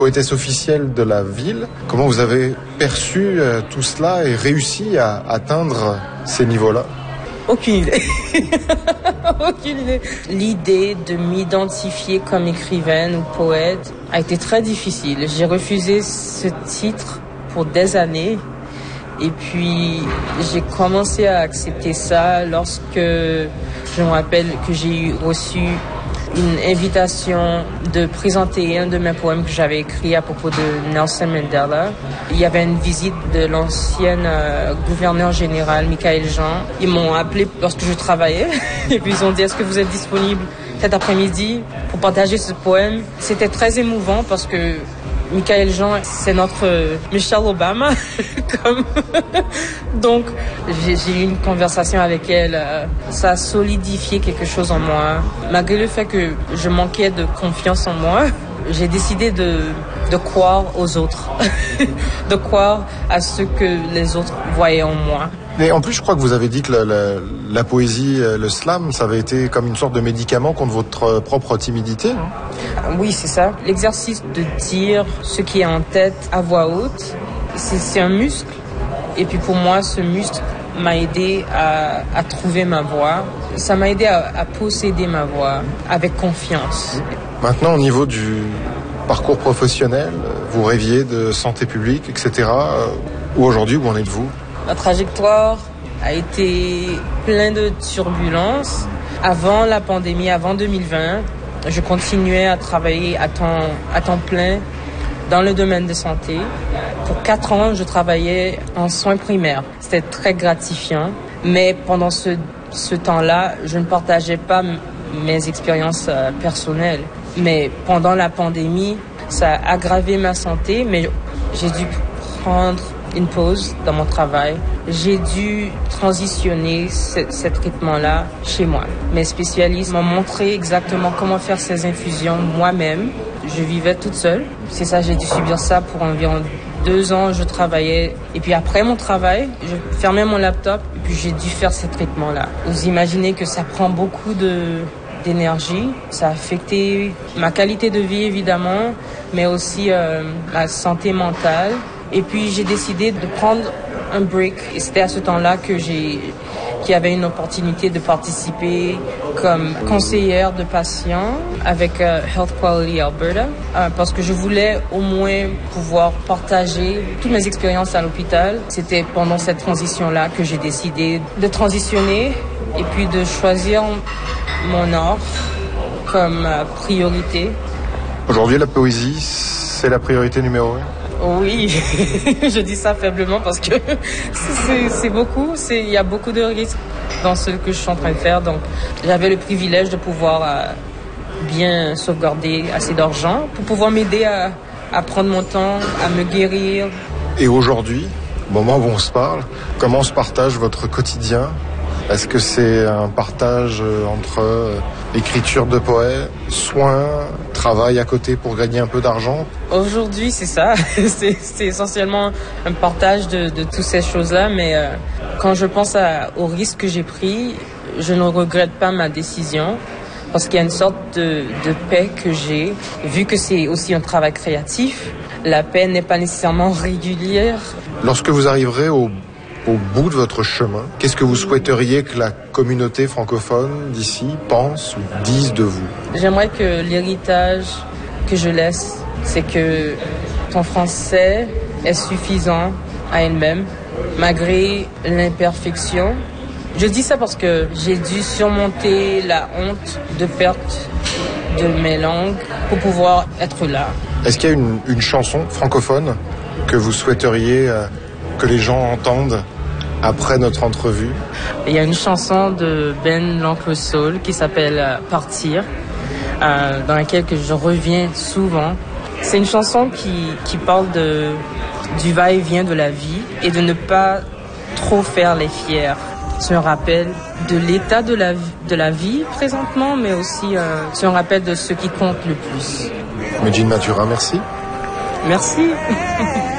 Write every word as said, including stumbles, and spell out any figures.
Poétesse officielle de la ville, comment vous avez perçu euh, tout cela et réussi à atteindre ces niveaux-là? Aucune idée. Aucune idée. L'idée de m'identifier comme écrivaine ou poète a été très difficile. J'ai refusé ce titre pour des années. Et puis, j'ai commencé à accepter ça lorsque je me rappelle que j'ai reçu une invitation de présenter un de mes poèmes que j'avais écrit à propos de Nelson Mandela. Il y avait une visite de l'ancienne euh, gouverneur général, Michaël Jean. Ils m'ont appelé lorsque je travaillais et puis ils ont dit « Est-ce que vous êtes disponible cet après-midi pour partager ce poème ?» C'était très émouvant parce que Michaël Jean, c'est notre Michelle Obama. Comme Donc, j'ai, j'ai eu une conversation avec elle. Ça a solidifié quelque chose en moi. Malgré le fait que je manquais de confiance en moi, j'ai décidé de, de croire aux autres. De croire à ce que les autres voyaient en moi. Mais en plus, je crois que vous avez dit que la, la, la poésie, le slam, ça avait été comme une sorte de médicament contre votre propre timidité, non? Oui, c'est ça. L'exercice de dire ce qui est en tête à voix haute, c'est, c'est un muscle. Et puis pour moi, ce muscle m'a aidé à, à trouver ma voix. Ça m'a aidé à, à posséder ma voix avec confiance. Maintenant, au niveau du parcours professionnel, vous rêviez de santé publique, et cetera. Où aujourd'hui, où en êtes-vous? Ma trajectoire a été pleine de turbulences. Avant la pandémie, avant deux mille vingt, je continuais à travailler à temps, à temps plein dans le domaine de santé. Pour quatre ans, je travaillais en soins primaires. C'était très gratifiant. Mais pendant ce, ce temps-là, je ne partageais pas m- mes expériences euh, personnelles. Mais pendant la pandémie, ça a aggravé ma santé, mais j'ai dû prendre une pause dans mon travail. J'ai dû transitionner ce, cet rythme-là chez moi. Mes spécialistes m'ont montré exactement comment faire ces infusions moi-même. Je vivais toute seule. C'est ça, j'ai dû subir ça pour environ deux ans. Je travaillais. Et puis après mon travail, je fermais mon laptop et puis j'ai dû faire ce traitement-là. Vous imaginez que ça prend beaucoup de... d'énergie. Ça a affecté ma qualité de vie, évidemment, mais aussi euh, ma santé mentale. Et puis, j'ai décidé de prendre un break. Et c'était à ce temps-là que j'ai, qu'il y avait une opportunité de participer comme conseillère de patients avec euh, Health Quality Alberta, euh, parce que je voulais au moins pouvoir partager toutes mes expériences à l'hôpital. C'était pendant cette transition-là que j'ai décidé de transitionner et puis de choisir mon art comme euh, priorité. Aujourd'hui, la poésie, c'est la priorité numéro un? Oui, je dis ça faiblement parce que c'est, c'est beaucoup, c'est, il y a beaucoup de risques dans ce que je suis en train de faire. Donc, j'avais le privilège de pouvoir euh, bien sauvegarder assez d'argent pour pouvoir m'aider à, à prendre mon temps, à me guérir. Et aujourd'hui, au moment où on se parle, comment se partage votre quotidien? Est-ce que c'est un partage entre euh, écriture de poèmes, soins, travail à côté pour gagner un peu d'argent? Aujourd'hui, c'est ça. c'est, c'est essentiellement un partage de, de toutes ces choses-là. Mais euh, quand je pense à, au risque que j'ai pris, je ne regrette pas ma décision parce qu'il y a une sorte de, de paix que j'ai. Vu que c'est aussi un travail créatif, la paix n'est pas nécessairement régulière. Lorsque vous arriverez au Au bout de votre chemin, qu'est-ce que vous souhaiteriez que la communauté francophone d'ici pense ou dise de vous? J'aimerais que l'héritage que je laisse, c'est que ton français est suffisant à elle-même, malgré l'imperfection. Je dis ça parce que j'ai dû surmonter la honte de perte de mes langues pour pouvoir être là. Est-ce qu'il y a une, une chanson francophone que vous souhaiteriez euh, que les gens entendent après notre entrevue? Il y a une chanson de Ben l'Oncle Soul qui s'appelle euh, Partir, euh, dans laquelle que je reviens souvent. C'est une chanson qui, qui parle de, du va-et-vient de la vie et de ne pas trop faire les fiers. C'est un rappel de l'état de la, de la vie présentement, mais aussi euh, c'est un rappel de ce qui compte le plus. Medjine Mathurin, merci. Merci.